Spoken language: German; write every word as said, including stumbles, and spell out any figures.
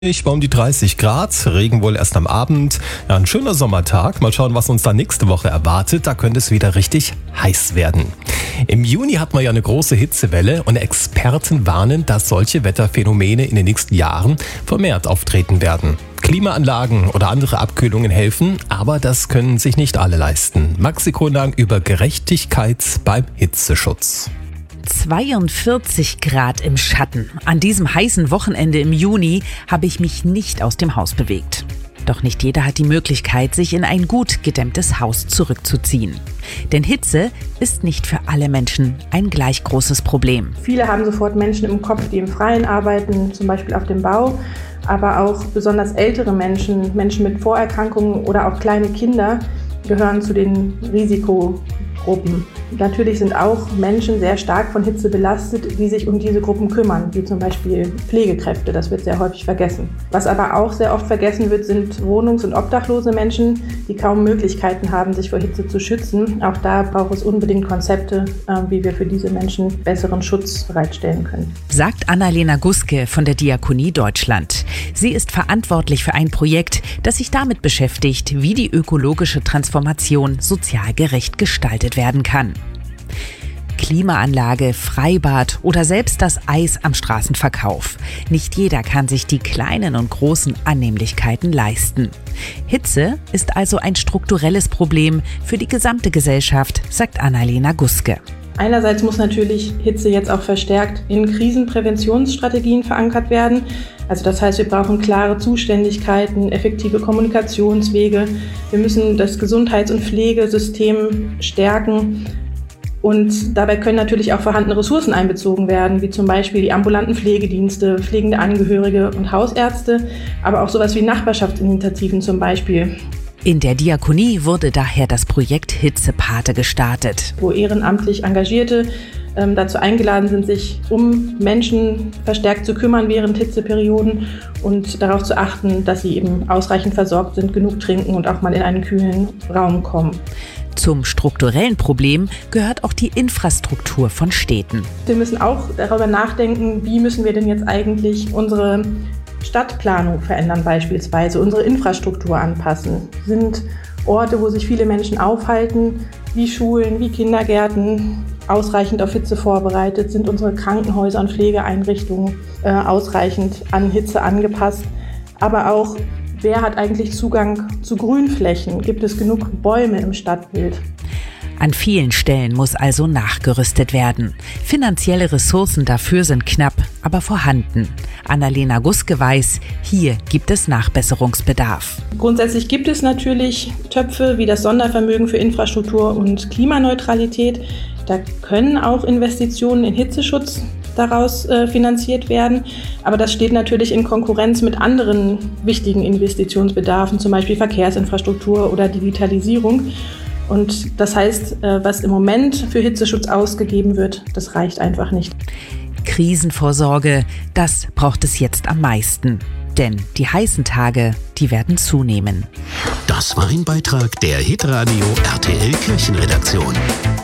Ich war um die dreißig Grad, Regen wohl erst am Abend. Ja, ein schöner Sommertag. Mal schauen, was uns da nächste Woche erwartet. Da könnte es wieder richtig heiß werden. Im Juni hat man ja eine große Hitzewelle und Experten warnen, dass solche Wetterphänomene in den nächsten Jahren vermehrt auftreten werden. Klimaanlagen oder andere Abkühlungen helfen, aber das können sich nicht alle leisten. Maxi Kronang über Gerechtigkeit beim Hitzeschutz. zweiundvierzig Grad im Schatten. An diesem heißen Wochenende im Juni habe ich mich nicht aus dem Haus bewegt. Doch nicht jeder hat die Möglichkeit, sich in ein gut gedämmtes Haus zurückzuziehen. Denn Hitze ist nicht für alle Menschen ein gleich großes Problem. Viele haben sofort Menschen im Kopf, die im Freien arbeiten, zum Beispiel auf dem Bau. Aber auch besonders ältere Menschen, Menschen mit Vorerkrankungen oder auch kleine Kinder gehören zu den Risikogruppen. Natürlich sind auch Menschen sehr stark von Hitze belastet, die sich um diese Gruppen kümmern, wie zum Beispiel Pflegekräfte. Das wird sehr häufig vergessen. Was aber auch sehr oft vergessen wird, sind wohnungs- und obdachlose Menschen, die kaum Möglichkeiten haben, sich vor Hitze zu schützen. Auch da braucht es unbedingt Konzepte, wie wir für diese Menschen besseren Schutz bereitstellen können. Sagt Annalena Guske von der Diakonie Deutschland. Sie ist verantwortlich für ein Projekt, das sich damit beschäftigt, wie die ökologische Transformation sozial gerecht gestaltet werden kann. Klimaanlage, Freibad oder selbst das Eis am Straßenverkauf. Nicht jeder kann sich die kleinen und großen Annehmlichkeiten leisten. Hitze ist also ein strukturelles Problem für die gesamte Gesellschaft, sagt Annalena Guske. Einerseits muss natürlich Hitze jetzt auch verstärkt in Krisenpräventionsstrategien verankert werden. Also das heißt, wir brauchen klare Zuständigkeiten, effektive Kommunikationswege. Wir müssen das Gesundheits- und Pflegesystem stärken. Und dabei können natürlich auch vorhandene Ressourcen einbezogen werden, wie zum Beispiel die ambulanten Pflegedienste, pflegende Angehörige und Hausärzte, aber auch sowas wie Nachbarschaftsinitiativen zum Beispiel. In der Diakonie wurde daher das Projekt Hitzepate gestartet, wo ehrenamtlich Engagierte ähm, dazu eingeladen sind, sich um Menschen verstärkt zu kümmern während Hitzeperioden und darauf zu achten, dass sie eben ausreichend versorgt sind, genug trinken und auch mal in einen kühlen Raum kommen. Zum strukturellen Problem gehört auch die Infrastruktur von Städten. Wir müssen auch darüber nachdenken, wie müssen wir denn jetzt eigentlich unsere Stadtplanung verändern, beispielsweise unsere Infrastruktur anpassen. Sind Orte, wo sich viele Menschen aufhalten, wie Schulen, wie Kindergärten, ausreichend auf Hitze vorbereitet? Sind unsere Krankenhäuser und Pflegeeinrichtungen äh, ausreichend an Hitze angepasst? Aber auch, wer hat eigentlich Zugang zu Grünflächen? Gibt es genug Bäume im Stadtbild? An vielen Stellen muss also nachgerüstet werden. Finanzielle Ressourcen dafür sind knapp, aber vorhanden. Annalena Guske weiß, hier gibt es Nachbesserungsbedarf. Grundsätzlich gibt es natürlich Töpfe wie das Sondervermögen für Infrastruktur und Klimaneutralität. Da können auch Investitionen in Hitzeschutz daraus äh, finanziert werden. Aber das steht natürlich in Konkurrenz mit anderen wichtigen Investitionsbedarfen, zum Beispiel Verkehrsinfrastruktur oder Digitalisierung. Und das heißt, was im Moment für Hitzeschutz ausgegeben wird, das reicht einfach nicht. Krisenvorsorge, das braucht es jetzt am meisten. Denn die heißen Tage, die werden zunehmen. Das war ein Beitrag der Hitradio R T L Kirchenredaktion.